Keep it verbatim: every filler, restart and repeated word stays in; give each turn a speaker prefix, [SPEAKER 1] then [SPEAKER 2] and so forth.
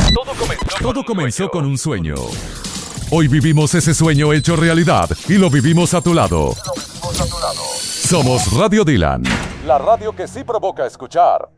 [SPEAKER 1] Todo comenzó,
[SPEAKER 2] Todo comenzó con un sueño. Hoy vivimos ese sueño hecho realidad y lo vivimos a tu lado. Somos Radio Dylan, la radio que sí provoca escuchar.